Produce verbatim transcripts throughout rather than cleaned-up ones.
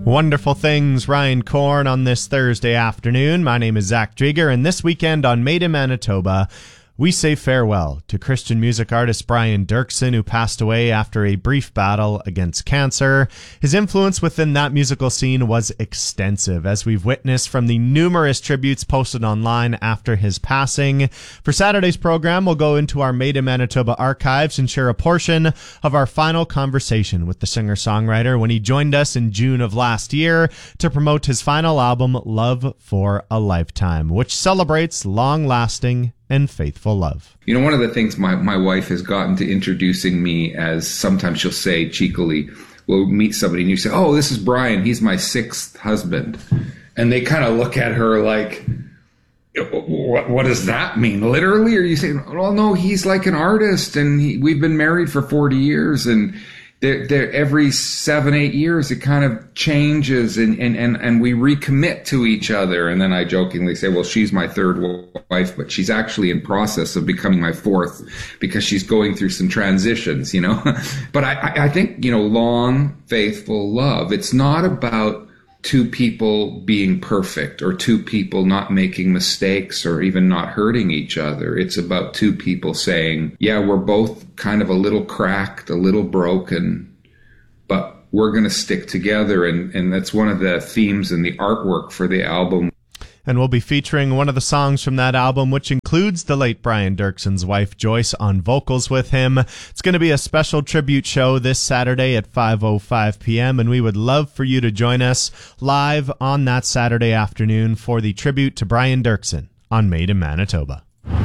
Wonderful things, Ryan Korn, on this Thursday afternoon. My name is Zach Drieger, and this weekend on Made in Manitoba, we say farewell to Christian music artist Brian Doerksen, who passed away after a brief battle against cancer. His influence within that musical scene was extensive, as we've witnessed from the numerous tributes posted online after his passing. For Saturday's program, we'll go into our Made in Manitoba archives and share a portion of our final conversation with the singer-songwriter when he joined us in June of last year to promote his final album, Love for a Lifetime, which celebrates long-lasting and faithful love. You know, one of the things my, my wife has gotten to introducing me as, sometimes she'll say cheekily, we'll meet somebody and you say, oh, this is Brian, he's my sixth husband. And they kind of look at her like, what, what does that mean? Literally? Or you say, well, no, he's like an artist and he, we've been married for forty years, and they're, they're, every seven, eight years it kind of changes and, and, and, and we recommit to each other. And then I jokingly say, well, she's my third wife, but she's actually in process of becoming my fourth because she's going through some transitions, you know. But I, I think, you know, long, faithful love, it's not about two people being perfect or two people not making mistakes or even not hurting each other. It's about two people saying, yeah, we're both kind of a little cracked, a little broken, but we're going to stick together. And, and that's one of the themes in the artwork for the album. And we'll be featuring one of the songs from that album, which includes the late Brian Doerksen's wife, Joyce, on vocals with him. It's going to be a special tribute show this Saturday at five oh five p.m., and we would love for you to join us live on that Saturday afternoon for the tribute to Brian Doerksen on Made in Manitoba.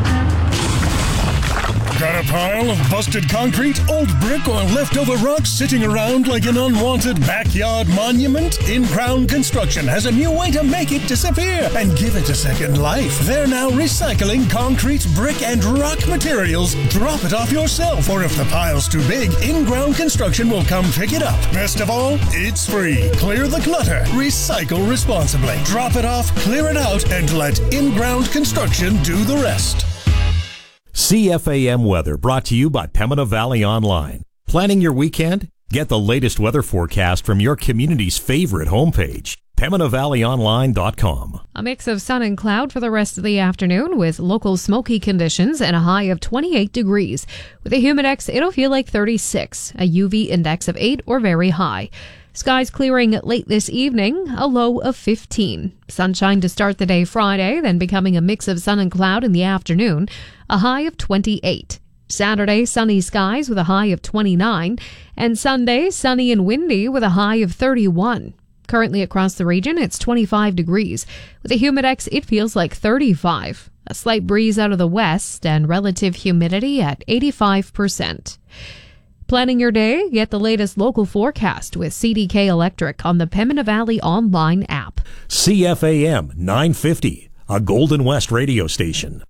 Got a pile of busted concrete, old brick, or leftover rocks sitting around like an unwanted backyard monument? In-Crown Construction has a new way to make it disappear and give it a second life. They're now recycling concrete, brick, and rock materials. Drop it off yourself, or if the pile's too big, In-Crown Construction will come pick it up. Best of all, it's free. Clear the clutter. Recycle responsibly. Drop it off, clear it out, and let In-Ground Construction do the rest. C F A M weather brought to you by Pembina Valley Online. Planning your weekend? Get the latest weather forecast from your community's favorite homepage, Pembina Valley Online dot com. A mix of sun and cloud for the rest of the afternoon with local smoky conditions and a high of twenty-eight degrees. With a humidex, it'll feel like thirty-six, a U V index of eight or very high. Skies clearing late this evening, a low of fifteen. Sunshine to start the day Friday, then becoming a mix of sun and cloud in the afternoon, a high of twenty-eight. Saturday, sunny skies with a high of twenty-nine, and Sunday, sunny and windy with a high of thirty-one. Currently across the region, it's twenty-five degrees. With a humidex, it feels like thirty-five. A slight breeze out of the west and relative humidity at eighty-five percent. Planning your day? Get the latest local forecast with C D K Electric on the Pembina Valley Online app. C F A M nine fifty, a Golden West radio station.